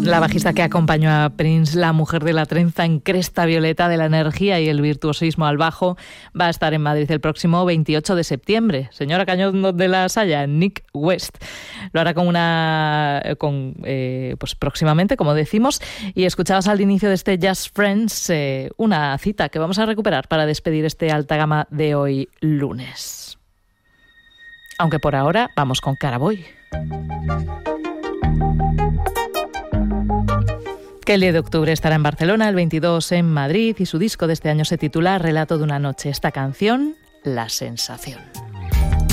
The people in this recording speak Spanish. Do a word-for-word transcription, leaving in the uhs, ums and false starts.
La bajista que acompañó a Prince, la mujer de la trenza en cresta violeta de la energía y el virtuosismo al bajo, va a estar en Madrid el próximo veintiocho de septiembre. Señora Cañón de la Saya, Nick West. Lo hará con una con eh, pues próximamente, como decimos, y escuchabas al inicio de este Just Friends eh, una cita que vamos a recuperar para despedir este Alta Gama de hoy lunes. Aunque por ahora vamos con Caraboy. Que el diez de octubre estará en Barcelona, el veintidós en Madrid, y su disco de este año se titula Relato de una noche. Esta canción, La Sensación.